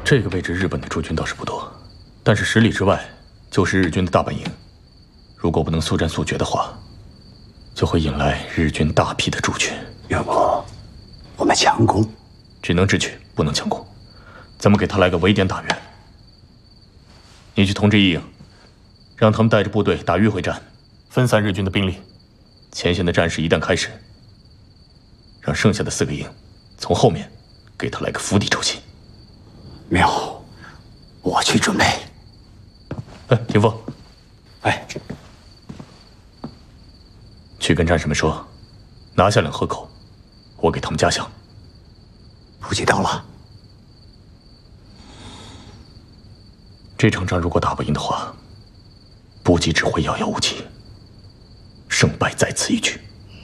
这个位置日本的驻军倒是不多，但是10里之外就是日军的大本营。如果不能速战速决的话，就会引来日军大批的驻军。 要不，我们强攻？ 只能智取，不能强攻。咱们给他来个围点打援。你去通知一营，让他们带着部队打迂回战，分散日军的兵力。前线的战事一旦开始，让剩下的4个营从后面给他来个釜底抽薪。 妙，我去准备。 哎，霆锋， 哎， 去跟战士们说，拿下2河口，我给他们加饷。 补给到了。 这场仗如果打不赢的话，补给只会遥遥无期，胜败在此一举。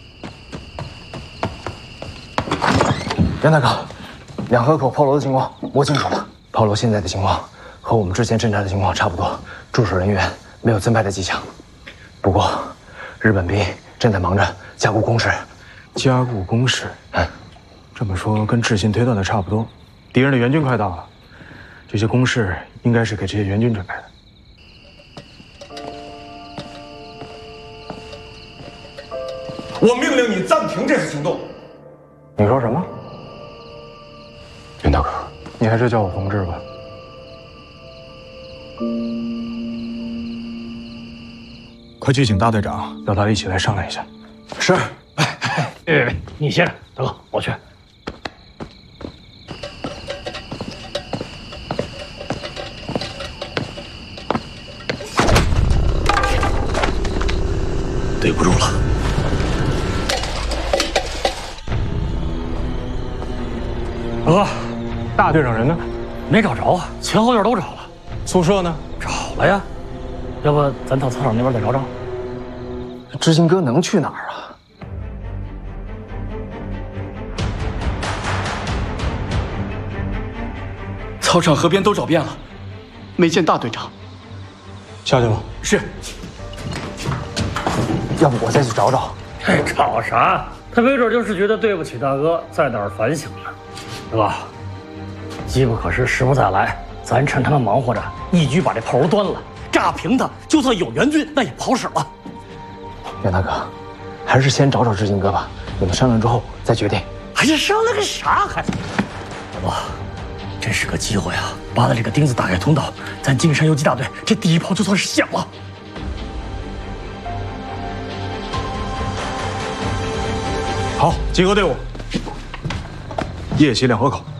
袁大哥，2河口炮楼的情况摸清楚了。炮楼现在的情况和我们之前侦察的情况差不多，驻守人员没有增派的迹象。不过，日本兵正在忙着加固工事。 加固工事，这么说跟智信推断的差不多。敌人的援军快到了，这些工事应该是给这些援军准备的。 我命令你暂停这次行动。 你说什么？ 袁大哥， 你还是叫我同志吧。快去请大队长，叫他一起来商量一下。 是。 别，你歇着，大哥，我去。 对不住了。 大哥， 大队长人呢？ 没找着啊，前后院都找了。 宿舍呢？ 找了呀。要不咱到操场那边再找找？ 知心哥能去哪儿啊？ 操场河边都找遍了，没见大队长。 下去吧。 是。 要不我再去找找？ 找啥？他没准就是觉得对不起大哥，在那儿反省呢。大哥，机不可失，时不再来，咱趁他们忙活着，一举把这炮楼端了，炸平它。就算有援军，那也不好使了。 袁大哥，还是先找找知心哥吧，等他商量之后再决定。 还是商量个啥？大哥，这是个机会啊！扒了这个钉子，打开通道，咱金山游击大队这第一炮就算是响了。 好，集合队伍，夜袭2河口。